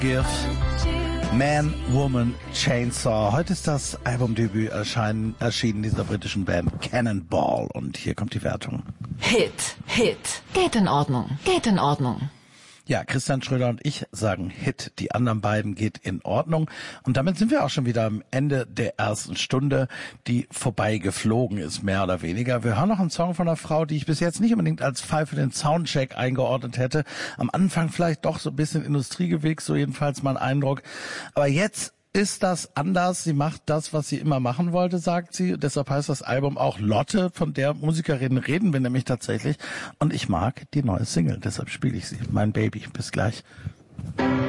Give. Man, Woman, Chainsaw. Heute ist das Albumdebüt erschienen dieser britischen Band Cannonball. Und hier kommt die Wertung. Hit. Geht in Ordnung. Ja, Christian Schröder und ich sagen Hit. Die anderen beiden geht in Ordnung. Und damit sind wir auch schon wieder am Ende der ersten Stunde, die vorbeigeflogen ist, mehr oder weniger. Wir hören noch einen Song von einer Frau, die ich bis jetzt nicht unbedingt als Fall für den Soundcheck eingeordnet hätte. Am Anfang vielleicht doch so ein bisschen Industriegewächs, so jedenfalls mein Eindruck. Aber jetzt ist das anders. Sie macht das, was sie immer machen wollte, sagt sie. Deshalb heißt das Album auch Lotte. Von der Musikerin reden wir nämlich tatsächlich. Und ich mag die neue Single. Deshalb spiele ich sie. Mein Baby. Bis gleich.